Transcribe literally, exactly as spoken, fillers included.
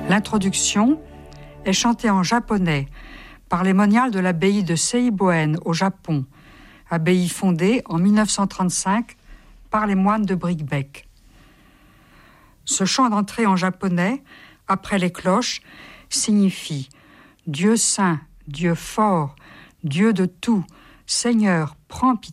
L'introduction est chantée en japonais par les moniales de l'abbaye de Seiboen au Japon, abbaye fondée en dix-neuf cent trente-cinq par les moines de Bricquebec. Ce chant d'entrée en japonais, après les cloches, signifie « Dieu saint, Dieu fort, Dieu de tout, Seigneur, prends pitié ».